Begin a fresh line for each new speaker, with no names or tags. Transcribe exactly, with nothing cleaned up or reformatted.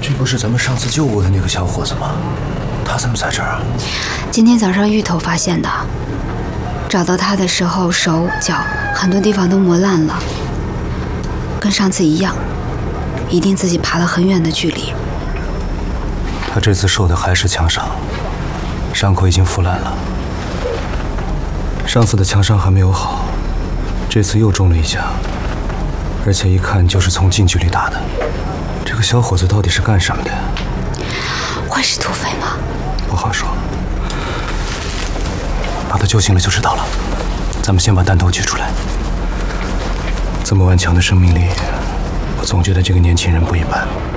这不是咱们上次救过的那个小伙子吗？他怎么在这儿啊？
今天早上芋头发现的。找到他的时候，手脚很多地方都磨烂了，跟上次一样，一定自己爬了很远的距离。
他这次受的还是枪伤，伤口已经腐烂了。上次的枪伤还没有好，这次又中了一枪，而且一看就是从近距离打的。这个小伙子到底是干什么的？
会是土匪吗？
不好说，把他救醒了就知道了。咱们先把弹头取出来。这么顽强的生命力，我总觉得这个年轻人不一般。